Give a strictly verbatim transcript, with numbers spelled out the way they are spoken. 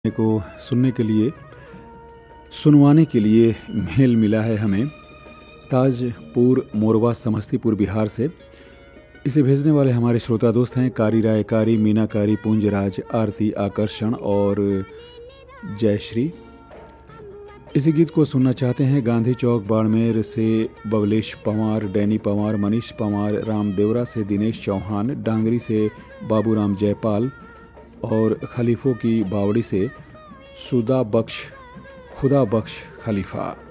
को सुनने के लिए, सुनवाने के लिए मेल मिला है हमें ताजपुर मोरवा समस्तीपुर बिहार से। इसे भेजने वाले हमारे श्रोता दोस्त हैं कारी राय कारी, मीना कारी, पुंजराज, आरती, आकर्षण और जयश्री। इसी गीत को सुनना चाहते हैं गांधी चौक बाड़मेर से बबलेश पंवार, डैनी पंवार, मनीष पंवार, राम देवरा से दिनेश चौहान, डांगरी से बाबूराम जयपाल और खलीफों की बावड़ी से सुदा बख्श खुदा बख्श खलीफा।